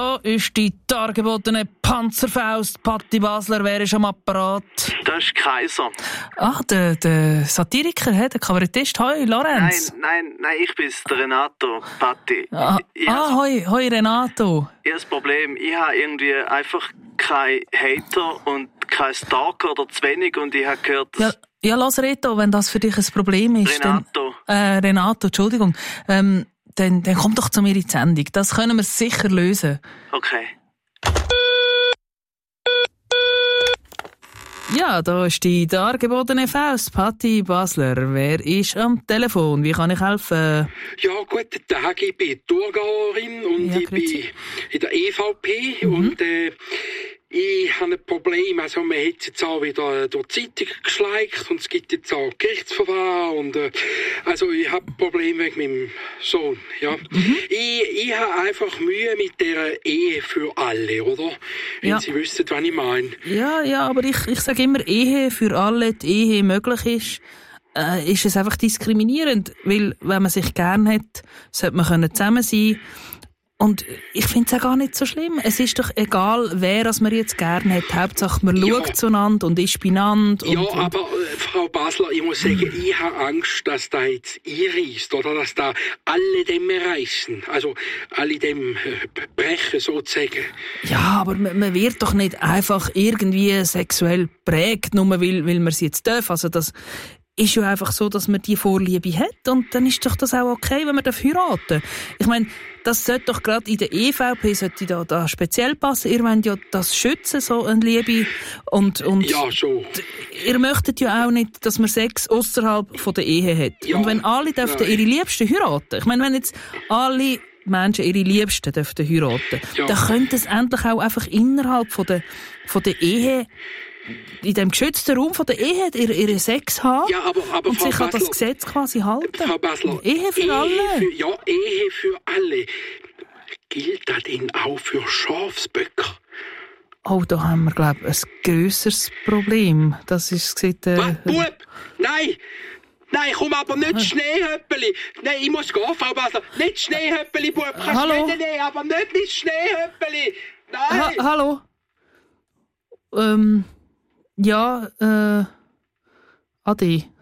Da ist die dargebotene Panzerfaust. Patti Basler, wer ist am Apparat? Das ist Kaiser. Ah, der Satiriker, der Kabarettist. Hoi, Lorenz. Nein, ich bin's, der Renato, Patti. Hoi, Renato. Ich habe das Problem, ich habe irgendwie einfach keinen Hater und keinen Stalker oder zu wenig und ich habe gehört, dass... Ja, lass Reto, wenn das für dich ein Problem ist. Renato. Renato, Entschuldigung. Dann komm doch zu mir in die Sendung. Das können wir sicher lösen. Okay. Ja, da ist die dargebotene Faust, Patti Basler. Wer ist am Telefon? Wie kann ich helfen? Ja, guten Tag, ich bin Thurgauerin und ich bin in der EVP und ich habe ein Problem. Also man hat jetzt auch wieder durch die Zeitung geschleicht und es gibt jetzt auch Gerichtsverfahren und also ich habe ein Problem wegen meinem Sohn. Ja. Ich habe einfach Mühe mit der Ehe für alle, oder? Wenn Sie wüssten, was ich meine. Ja, aber ich sage immer, Ehe für alle, die Ehe möglich ist es einfach diskriminierend, weil wenn man sich gern hat, sollte man zusammen sein. Und ich finde es auch gar nicht so schlimm. Es ist doch egal, wer man jetzt gerne hat. Hauptsache, man schaut zueinander und ist beieinander. Aber Frau Basler, ich muss sagen, ich habe Angst, dass da jetzt einreisst oder dass da alle dem reissen. Also alle dem brechen, sozusagen. Ja, aber man wird doch nicht einfach irgendwie sexuell prägt, nur weil man es jetzt darf. Also das ist ja einfach so, dass man die Vorliebe hat und dann ist doch das auch okay, wenn man heiraten darf. Ich meine, das sollte doch gerade in der EVP sollte da speziell passen. Ihr wollt ja das schützen, so eine Liebe. Und ja, schon. Ihr möchtet ja auch nicht, dass man Sex außerhalb von der Ehe hat. Ja, und wenn alle dürften ihre Liebsten heiraten, ich meine, wenn jetzt alle Menschen ihre Liebsten dürften heiraten, dann könnte es endlich auch einfach innerhalb von der Ehe, in dem geschützten Raum von der Ehe ihre Sex haben aber und sich an das Gesetz quasi halten. Frau Basler, Ehe für alle. Ehe für alle. Gilt das denn auch für Schafsböcker? Oh, da haben wir, glaube ich, ein grösseres Problem. Das ist Was, Bub? Nein, komm aber nicht Schneehöppeli. Nein, ich muss gehen, Frau Basler. Nicht Schneehöppeli, Bub. Hallo? Nein, aber nicht Schneehöppeli. Nein. Hallo? Ade.